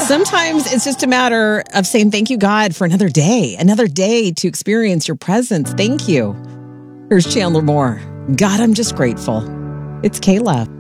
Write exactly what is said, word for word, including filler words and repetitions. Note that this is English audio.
Sometimes it's just a matter of saying thank you, God, for another day, another day to experience your presence. Thank you. Here's Chandler Moore. God, I'm just grateful. It's Kayla.